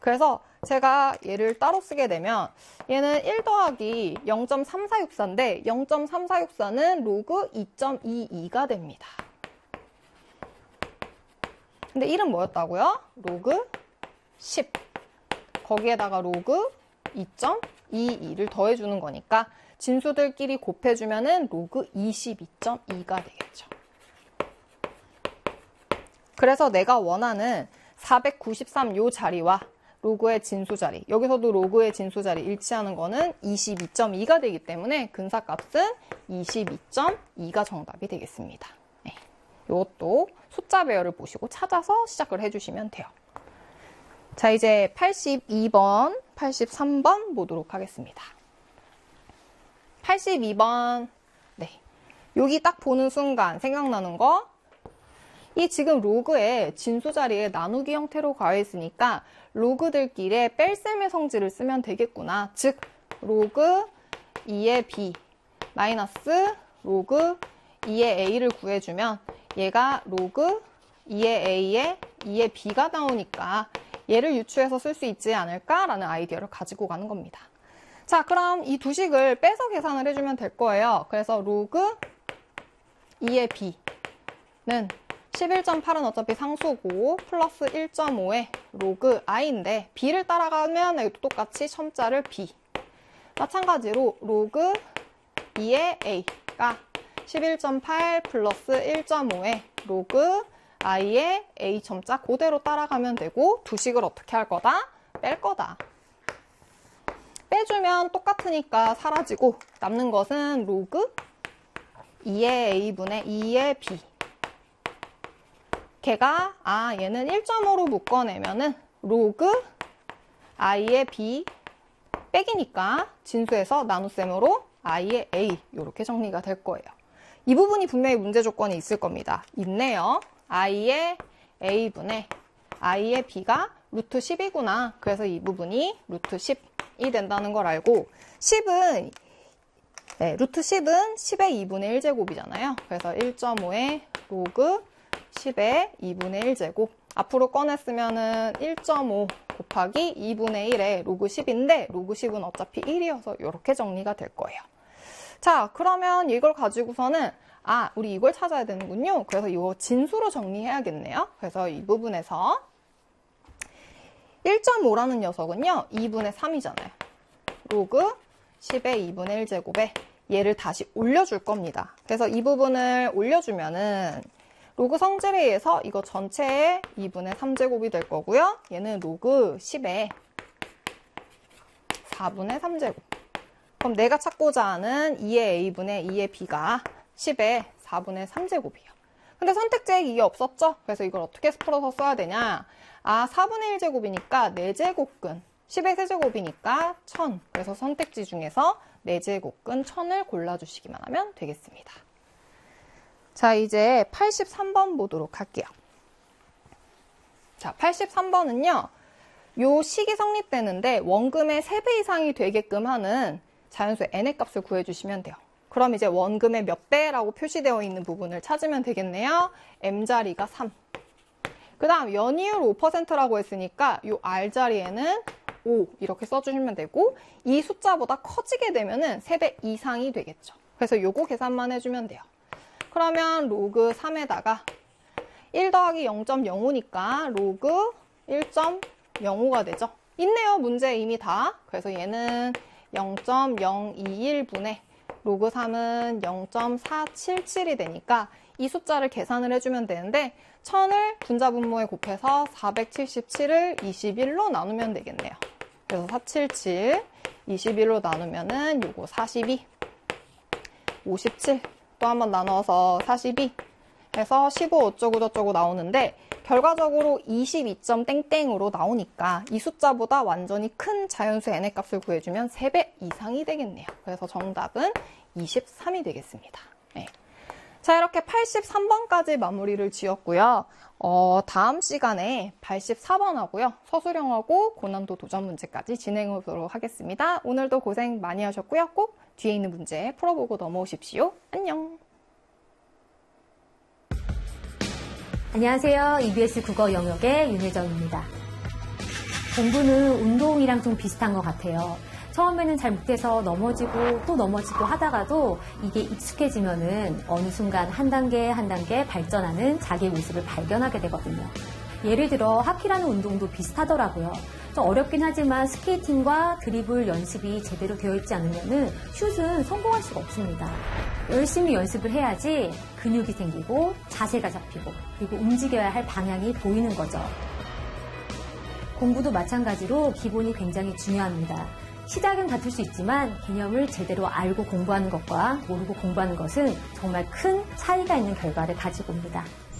그래서 제가 얘를 따로 쓰게 되면 얘는 1 더하기 0.3464인데 0.3464는 로그 2.22가 됩니다. 근데 1은 뭐였다고요? 로그 10. 거기에다가 로그 2.22를 더해주는 거니까 진수들끼리 곱해주면은 로그 22.2가 되겠죠. 그래서 내가 원하는 493 요 자리와 로그의 진수 자리, 여기서도 로그의 진수 자리 일치하는 거는 22.2가 되기 때문에 근사값은 22.2가 정답이 되겠습니다. 네. 이것도 숫자 배열을 보시고 찾아서 시작을 해주시면 돼요. 자, 이제 82번, 83번 보도록 하겠습니다. 82번. 네. 여기 딱 보는 순간 생각나는 거, 이 지금 로그의 진수 자리에 나누기 형태로 가해 있으니까 로그들끼리의 뺄셈의 성질을 쓰면 되겠구나. 즉 로그 2의 b 마이너스 로그 2의 a를 구해주면 얘가 로그 2의 a에 2의 b가 나오니까 얘를 유추해서 쓸 수 있지 않을까라는 아이디어를 가지고 가는 겁니다. 자, 그럼 이 두 식을 빼서 계산을 해주면 될 거예요. 그래서 로그 2의 b는 11.8은 어차피 상수고 플러스 1.5의 로그 i인데 b를 따라가면 여기도 똑같이 첨자를 b. 마찬가지로 로그 2의 a가 11.8 플러스 1.5의 로그 i의 a 첨자 그대로 따라가면 되고 두 식을 어떻게 할 거다? 뺄 거다. 빼주면 똑같으니까 사라지고 남는 것은 로그 2의 a분의 2의 b. 걔가 얘는 1.5로 묶어내면은 로그 i의 b 빼기니까 진수에서 나눗셈으로 i의 a 이렇게 정리가 될 거예요. 이 부분이 분명히 문제 조건이 있을 겁니다. 있네요. i의 a분의 i의 b가 루트 10이구나. 그래서 이 부분이 루트 10이 된다는 걸 알고 10은 루트 10은 10의 2분의 1제곱이잖아요. 그래서 1.5의 로그 10의 2분의 1제곱. 앞으로 꺼냈으면은 1.5 곱하기 2분의 1의 로그 10인데 로그 10은 어차피 1이어서 이렇게 정리가 될 거예요. 자, 그러면 이걸 가지고서는 우리 이걸 찾아야 되는군요. 그래서 이거 진수로 정리해야겠네요. 그래서 이 부분에서 1.5라는 녀석은요. 2분의 3이잖아요. 로그 10의 2분의 1제곱에 얘를 다시 올려줄 겁니다. 그래서 이 부분을 올려주면은 로그 성질에 의해서 이거 전체의 2분의 3제곱이 될 거고요. 얘는 로그 10의 4분의 3제곱. 그럼 내가 찾고자 하는 2의 a분의 2의 b가 10의 4분의 3제곱이에요. 근데 선택지에 이게 없었죠? 그래서 이걸 어떻게 풀어서 써야 되냐? 4분의 1제곱이니까 4제곱근, 10의 세제곱이니까 1000. 그래서 선택지 중에서 4제곱근 1000을 골라주시기만 하면 되겠습니다. 자, 이제 83번 보도록 할게요. 자, 83번은요. 요 식이 성립되는데 원금의 3배 이상이 되게끔 하는 자연수 n의 값을 구해주시면 돼요. 그럼 이제 원금의 몇 배라고 표시되어 있는 부분을 찾으면 되겠네요. m자리가 3. 그 다음 연이율 5%라고 했으니까 요 r자리에는 5 이렇게 써주시면 되고 이 숫자보다 커지게 되면은 3배 이상이 되겠죠. 그래서 요거 계산만 해주면 돼요. 그러면 로그 3에다가 1 더하기 0.05니까 로그 1.05가 되죠. 있네요. 문제 이미 다. 그래서 얘는 0.021분의 로그 3은 0.477이 되니까 이 숫자를 계산을 해주면 되는데 1000을 분자분모에 곱해서 477을 21로 나누면 되겠네요. 그래서 477, 21로 나누면은 요거 42, 57 또 한번 나눠서 42 해서 15 어쩌고저쩌고 나오는데 결과적으로 22점 땡땡으로 나오니까 이 숫자보다 완전히 큰 자연수 n의 값을 구해주면 3배 이상이 되겠네요. 그래서 정답은 23이 되겠습니다. 네. 자, 이렇게 83번까지 마무리를 지었고요. 다음 시간에 84번 하고요. 서술형하고 고난도 도전 문제까지 진행해 보도록 하겠습니다. 오늘도 고생 많이 하셨고요. 꼭 뒤에 있는 문제 풀어보고 넘어오십시오. 안녕. 안녕하세요. EBS 국어 영역의 윤혜정입니다. 공부는 운동이랑 좀 비슷한 것 같아요. 처음에는 잘 못해서 넘어지고 또 넘어지고 하다가도 이게 익숙해지면은 어느 순간 한 단계 한 단계 발전하는 자기의 모습을 발견하게 되거든요. 예를 들어 하키라는 운동도 비슷하더라고요. 좀 어렵긴 하지만 스케이팅과 드리블 연습이 제대로 되어 있지 않으면은 슛은 성공할 수가 없습니다. 열심히 연습을 해야지 근육이 생기고 자세가 잡히고 그리고 움직여야 할 방향이 보이는 거죠. 공부도 마찬가지로 기본이 굉장히 중요합니다. 시작은 같을 수 있지만 개념을 제대로 알고 공부하는 것과 모르고 공부하는 것은 정말 큰 차이가 있는 결과를 가지고 옵니다.